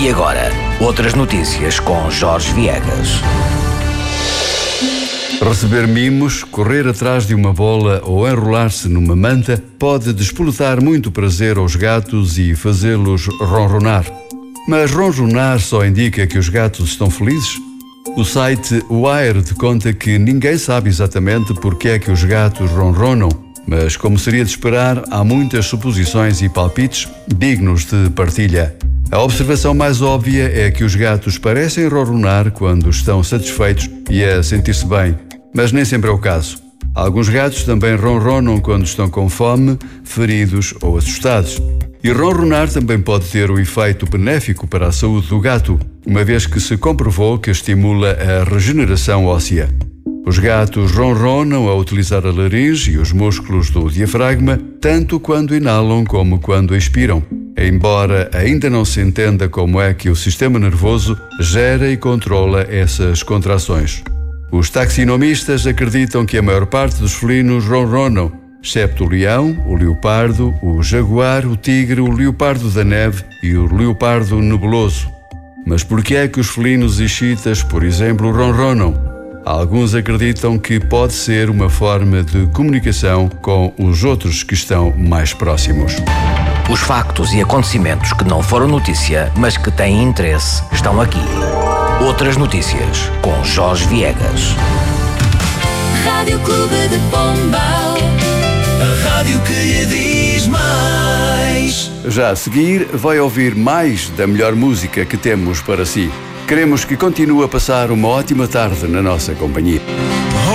E agora, outras notícias com Jorge Viegas. Receber mimos, correr atrás de uma bola ou enrolar-se numa manta pode despoletar muito prazer aos gatos e fazê-los ronronar. Mas ronronar só indica que os gatos estão felizes? O site Wired conta que ninguém sabe exatamente porque é que os gatos ronronam, mas como seria de esperar, há muitas suposições e palpites dignos de partilha. A observação mais óbvia é que os gatos parecem ronronar quando estão satisfeitos e a sentir-se bem, mas nem sempre é o caso. Alguns gatos também ronronam quando estão com fome, feridos ou assustados. E ronronar também pode ter um efeito benéfico para a saúde do gato, uma vez que se comprovou que estimula a regeneração óssea. Os gatos ronronam ao utilizar a laringe e os músculos do diafragma, tanto quando inalam como quando expiram, embora ainda não se entenda como é que o sistema nervoso gera e controla essas contrações. Os taxonomistas acreditam que a maior parte dos felinos ronronam, excepto o leão, o leopardo, o jaguar, o tigre, o leopardo da neve e o leopardo nebuloso. Mas por que é que os felinos e chitas, por exemplo, ronronam? Alguns acreditam que pode ser uma forma de comunicação com os outros que estão mais próximos. Os factos e acontecimentos que não foram notícia, mas que têm interesse, estão aqui. Outras notícias com Jorge Viegas. Rádio Clube de Pombal, a rádio que lhe diz mais. Já a seguir, vai ouvir mais da melhor música que temos para si. Queremos que continue a passar uma ótima tarde na nossa companhia.